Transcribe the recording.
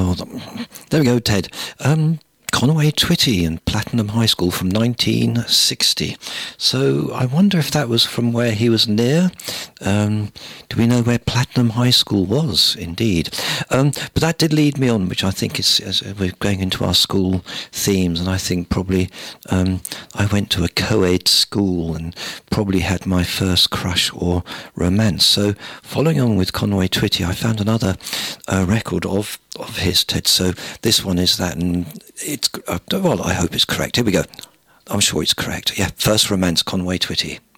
Oh, there we go, Ted. Conway Twitty and Platinum High School from 1960. So I wonder if that was from where he was near. Do we know where Platinum High School was? Indeed. But that did lead me on, which I think is, as we're going into our school themes, and I think probably I went to a co-ed school and probably had my first crush or romance. So following on with Conway Twitty, I found another record of his, Ted. So this one is that, and it's, well, I hope it's correct. Here we go. I'm sure it's correct. Yeah, First Romance, Conway Twitty.